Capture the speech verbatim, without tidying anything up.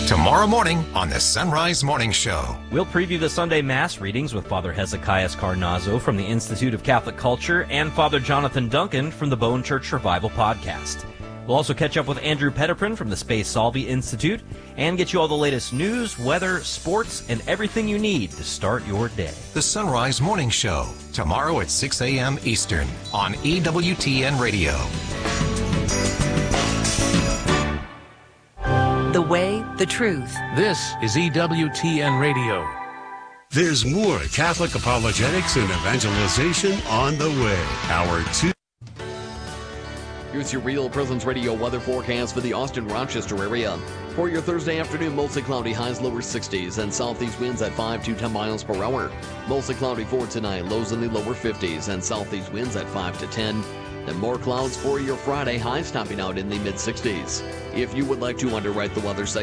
tomorrow morning on the Sunrise Morning Show. We'll preview the Sunday Mass readings with Father Hezekiah Carnazzo from the Institute of Catholic Culture and Father Jonathan Duncan from the Bone Church Revival podcast. We'll also catch up with Andrew Petiprin from the Space Solvi Institute and get you all the latest news, weather, sports, and everything you need to start your day. The Sunrise Morning Show, tomorrow at six a.m. Eastern on E W T N Radio. The way, the truth. This is E W T N Radio. There's more Catholic apologetics and evangelization on the way. Hour two. Here's your Real Presence Radio weather forecast for the Austin-Rochester area. For your Thursday afternoon, mostly cloudy, highs lower sixties, and southeast winds at five to ten miles per hour. Mostly cloudy for tonight, lows in the lower fifties, and southeast winds at five to ten. And more clouds for your Friday, highs topping out in the mid sixties. If you would like to underwrite the weather segment,